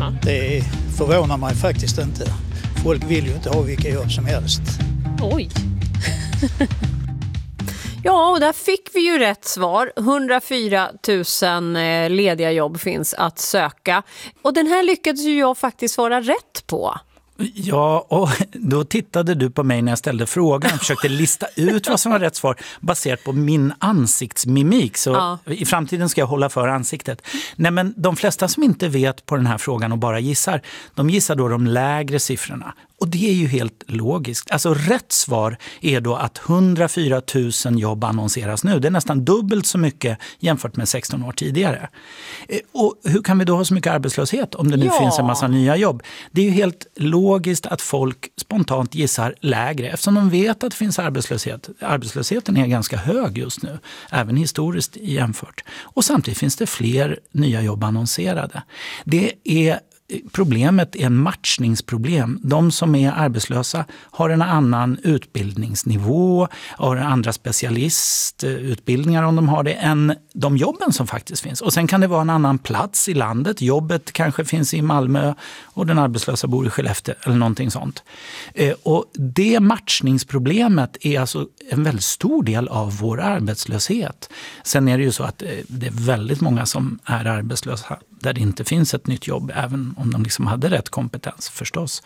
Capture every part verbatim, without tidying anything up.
Aha. Det förvånar mig faktiskt inte. Folk vill ju inte ha vilka jobb som helst. Oj. Ja, och där fick vi ju rätt svar. hundrafyra tusen lediga jobb finns att söka. Och den här lyckades ju jag faktiskt vara rätt på. Ja, och då tittade du på mig när jag ställde frågan och försökte lista ut vad som var rätt svar baserat på min ansiktsmimik. Så ja. I framtiden ska jag hålla för ansiktet. Nej, men de flesta som inte vet på den här frågan och bara gissar, de gissar då de lägre siffrorna. Och det är ju helt logiskt. Alltså rätt svar är då att hundrafyra tusen jobb annonseras nu. Det är nästan dubbelt så mycket jämfört med sexton år tidigare. Och hur kan vi då ha så mycket arbetslöshet om det nu ja. finns en massa nya jobb? Det är ju helt logiskt att folk spontant gissar lägre eftersom de vet att det finns arbetslöshet. Arbetslösheten är ganska hög just nu, även historiskt jämfört. Och samtidigt finns det fler nya jobb annonserade. Det är Problemet är en matchningsproblem. De som är arbetslösa har en annan utbildningsnivå, har andra specialistutbildningar om de har det, än de jobben som faktiskt finns. Och sen kan det vara en annan plats i landet. Jobbet kanske finns i Malmö och den arbetslösa bor i Skellefteå eller någonting sånt. Och det matchningsproblemet är alltså en väldigt stor del av vår arbetslöshet. Sen är det ju så att det är väldigt många som är arbetslösa där det inte finns ett nytt jobb, även om de liksom hade rätt kompetens förstås.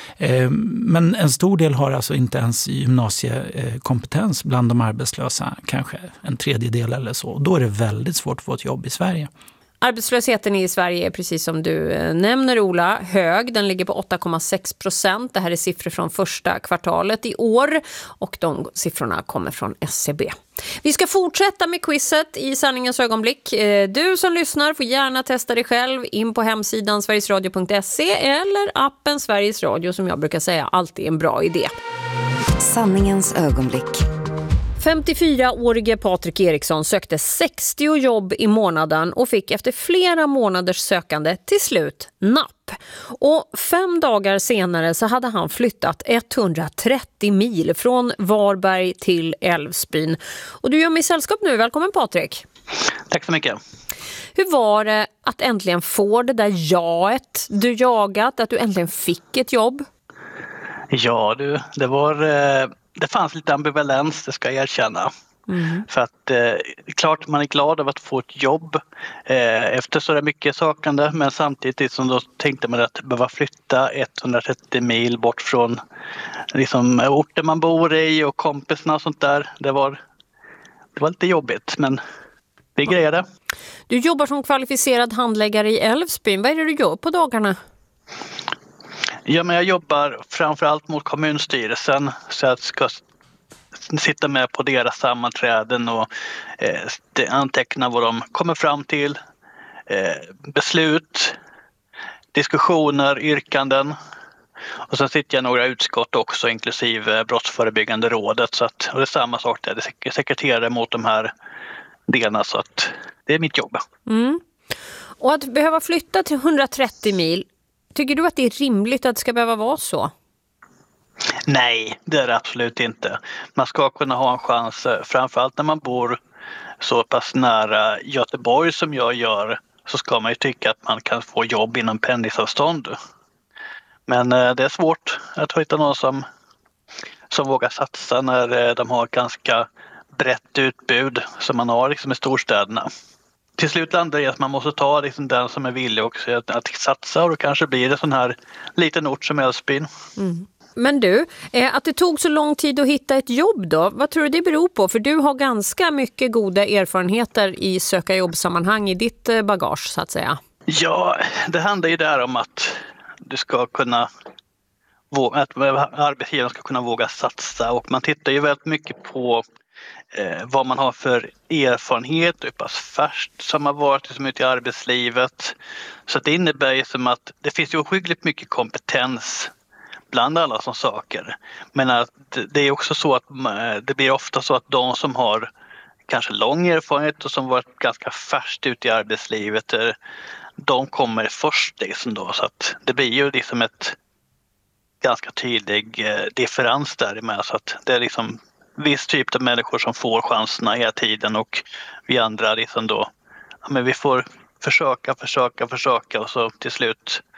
Men en stor del har alltså inte ens gymnasiekompetens bland de arbetslösa, kanske en tredjedel eller så. Då är det väldigt svårt att få ett jobb i Sverige. Arbetslösheten i Sverige är precis som du nämner, Ola, hög. Den ligger på åtta komma sex procent. Det här är siffror från första kvartalet i år och de siffrorna kommer från S C B. Vi ska fortsätta med quizet i sanningens ögonblick. Du som lyssnar får gärna testa dig själv in på hemsidan sverigesradio punkt se eller appen Sveriges Radio, som jag brukar säga alltid är en bra idé. Sanningens ögonblick. femtiofyraårige Patrik Eriksson sökte sextio jobb i månaden och fick efter flera månaders sökande till slut napp. Och fem dagar senare så hade han flyttat etthundratrettio mil från Varberg till Älvsbyn. Och du gör mig sällskap nu. Välkommen Patrik. Tack så mycket. Hur var det att äntligen få det där jaet du jagat, att du äntligen fick ett jobb? Ja du, det var... Eh... Det fanns lite ambivalens, det ska jag erkänna. Mm. För att eh, klart man är glad över att få ett jobb eh, efter så är det mycket sökande, men samtidigt som då tänkte man att behöva flytta etthundratrettio mil bort från liksom, orten man bor i och kompisarna och sånt där. Det var, det var lite jobbigt, men vi grejade. Du jobbar som kvalificerad handläggare i Älvsbyn. Vad är det du gör på dagarna? Ja, men jag jobbar framförallt mot kommunstyrelsen, så jag ska sitta med på deras sammanträden och eh, anteckna vad de kommer fram till. Eh, beslut, diskussioner, yrkanden. Och sen sitter jag i några utskott också, inklusive brottsförebyggande rådet. Så att, och det är samma sak där, jag sekreterar mot de här delarna, så att det är mitt jobb. Mm. Och att behöva flytta till etthundratrettio mil, tycker du att det är rimligt att det ska behöva vara så? Nej, det är det absolut inte. Man ska kunna ha en chans, framförallt när man bor så pass nära Göteborg som jag gör, så ska man ju tycka att man kan få jobb inom pendlingsavstånd. Men det är svårt att hitta någon som, som vågar satsa när de har ett ganska brett utbud som man har liksom i storstäderna. Till slut landar det i att man måste ta liksom den som är villig också att, att satsa, och då kanske blir det sån här liten ort som Älvsbyn. Mm. Men du, att det tog så lång tid att hitta ett jobb då, vad tror du det beror på? För du har ganska mycket goda erfarenheter i söka jobbsammanhang i ditt bagage så att säga. Ja, det handlar ju där om att du ska kunna våga, att arbetsgivaren ska kunna våga satsa, och man tittar ju väldigt mycket på Eh, vad man har för erfarenhet och hur pass färskt som har varit som ute i arbetslivet. Så det innebär ju som att det finns ju ohyggligt mycket kompetens bland alla som saker. Men att det är också så att det blir ofta så att de som har kanske lång erfarenhet och som varit ganska färskt ute i arbetslivet, de kommer först liksom då. Så att det blir ju liksom ett ganska tydlig differens däremellan, så att det är liksom viss typ av människor som får chanserna hela tiden, och vi andra liksom då, ja, men vi får försöka, försöka, försöka och så till slut